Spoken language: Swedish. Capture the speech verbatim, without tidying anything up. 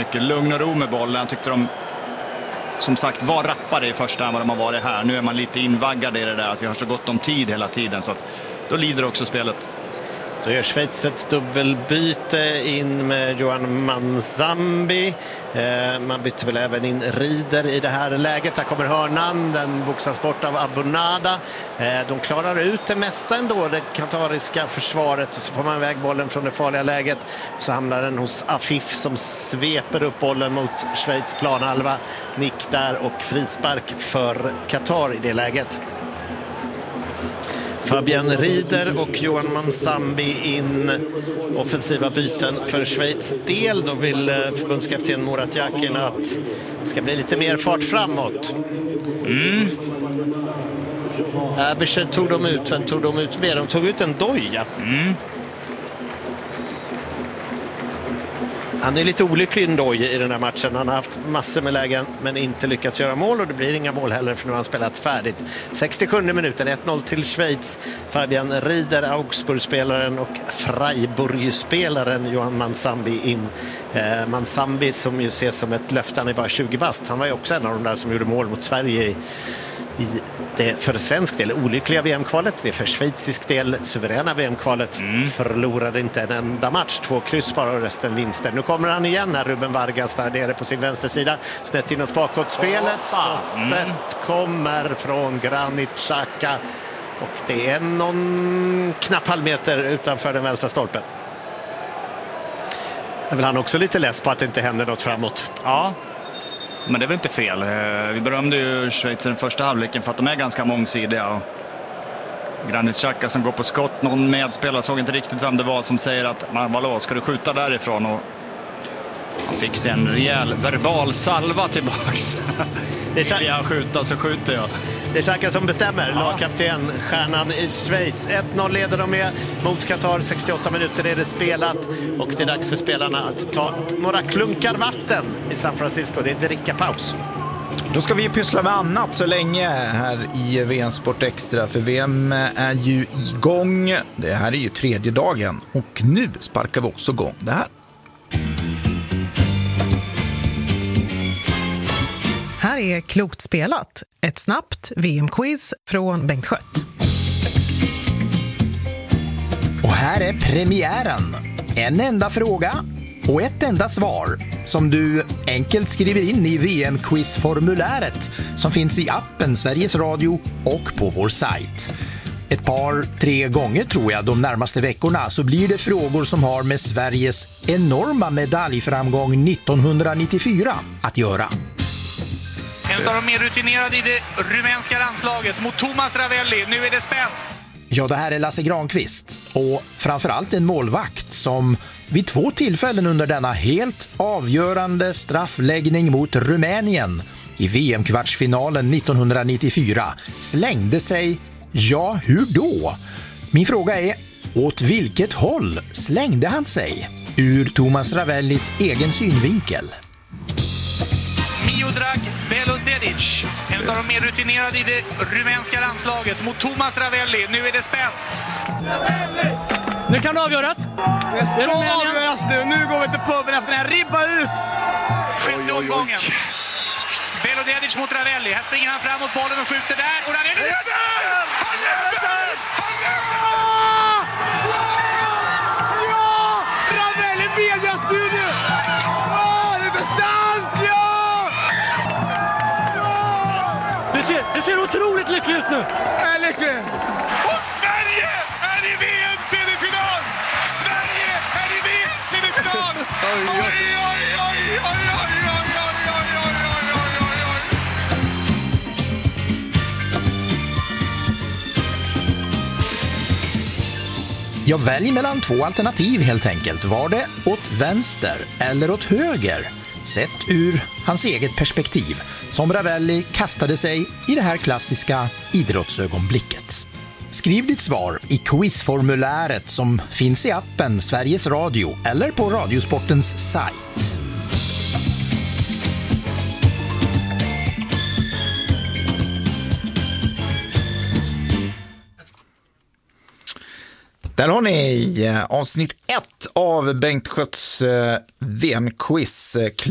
mycket lugn och ro med bollen. Jag tyckte de som sagt var rappare i första än vad de har varit här. Nu är man lite invaggad i det där att vi har så gott om tid hela tiden, så att då lider också spelet. Då gör Schweiz ett dubbelbyte in med Johan Manzambi. Eh, man bytte väl även in Rieder i det här läget. Där kommer hörnan, den boxas bort av Abunada. Eh, de klarar ut det mesta ändå, det katariska försvaret. Så får man iväg bollen från det farliga läget. Så hamnar den hos Afif som sveper upp bollen mot Schweiz planhalva. Nick där och frispark för Qatar i det läget. Fabian Rieder och Johan Manzambi in offensiva byten för Schweiz del. Då vill förbundskapten Murat Yakin att det ska bli lite mer fart framåt. Mm. Abercher tog de ut, vem tog de ut med? De tog ut en Doja. Mm. Han är lite olycklig Ndoye i den här matchen. Han har haft massor med lägen men inte lyckats göra mål, och det blir inga mål heller för nu har han spelat färdigt. sextiosjunde minuten, ett noll till Schweiz. Fabian Rieder, Augsburg-spelaren, och Freiburg-spelaren Johan Manzambi in. Eh, Manzambi som ju ses som ett löfte, han är bara tjugo bast. Han var ju också en av de där som gjorde mål mot Sverige i i det för svensk del olyckliga V M-kvalet, det för schweizisk del suveräna V M-kvalet. Mm. Förlorade inte en enda match, två kryss bara och resten vinster. Nu kommer han igen här, Ruben Vargas där nere på sin vänstersida, snett inåt bakåtspelet. Skottet mm. kommer från Granit Xhaka och det är någon knapp halvmeter utanför den vänstra stolpen. är väl han också lite less på att det inte händer något framåt. Ja, men det är väl inte fel. Vi berömde ju Schweiz i den första halvleken för att de är ganska mångsidiga. Granit Xhaka som går på skott. Någon medspelare såg inte riktigt vem det var som säger att man, vadå, ska du skjuta därifrån? Och han fick sig en rejäl verbal salva tillbaks. Det är Xhaka. Jag skjuta så skjuter jag. Det är Xhaka som bestämmer, ja. Lagkapten, stjärnan i Schweiz. ett noll leder de med mot Qatar, sextioåtta minuter är det spelat. Och det är dags för spelarna att ta några klunkar vatten i San Francisco. Det är drickapaus. Då ska vi pyssla med annat så länge här i V M Sport Extra. För V M är ju igång. Det här är ju tredje dagen. Och nu sparkar vi också igång det här. Här är Klokt spelat. Ett snabbt V M-quiz från Bengt Skött. Och här är premiären. En enda fråga och ett enda svar som du enkelt skriver in i V M-quizformuläret som finns i appen Sveriges Radio och på vår sajt. Ett par, tre gånger tror jag de närmaste veckorna så blir det frågor som har med Sveriges enorma medaljframgång nittonhundranittiofyra att göra. En av de mer rutinerade i det rumänska landslaget mot Thomas Ravelli. Nu är det spänt. Ja, det här är Lasse Granqvist och framförallt en målvakt som vid två tillfällen under denna helt avgörande straffläggning mot Rumänien i V M-kvartsfinalen nittonhundranittiofyra slängde sig, ja hur då? Min fråga är, åt vilket håll slängde han sig? Ur Thomas Ravellis egen synvinkel. Miodrag Belodedic, en av de mer rutinerade i det rumänska landslaget mot Thomas Ravelli. Nu är det spänt. Nu kan det avgöras. Det ska avgöras nu. Nu går vi till puben efter den här. Ribba ut. Sjätte omgången. Belodedic mot Ravelli. Här springer han fram mot bollen och skjuter där. Och Ravelli är där! Han är där! Han är där! Ja! Ravelli mediastudio! Ja, det är sant! Ja! Det ser, det ser otroligt lyckligt ut nu. Är lyckligt. Och Sverige är i V M-semifinal! Sverige är i V M-semifinal! Oj, oj, oj, oj, oj, oj, oj, oj, oj, oj, oj, oj, oj. Jag väljer mellan två alternativ helt enkelt. Var det åt vänster eller åt höger? Sett ur hans eget perspektiv, som Ravelli kastade sig i det här klassiska idrottsögonblicket. Skriv ditt svar i quizformuläret som finns i appen Sveriges Radio eller på Radiosportens sajt. Där har ni avsnitt ett av Bengt Skötts V M-quiz.